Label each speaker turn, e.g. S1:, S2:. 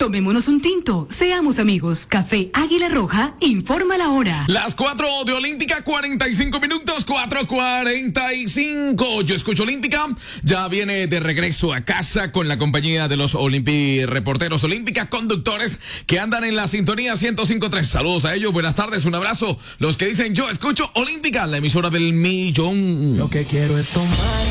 S1: Tomémonos un tinto, seamos amigos. Café Águila Roja, informa la hora.
S2: Las 4 de Olímpica, 45 minutos, 4:45. Yo escucho Olímpica, ya viene de regreso a casa con la compañía de los reporteros Olímpica, conductores que andan en la sintonía 105.3. Saludos a ellos, buenas tardes, un abrazo. Los que dicen yo escucho Olímpica, la emisora del millón.
S3: Lo que quiero es tomar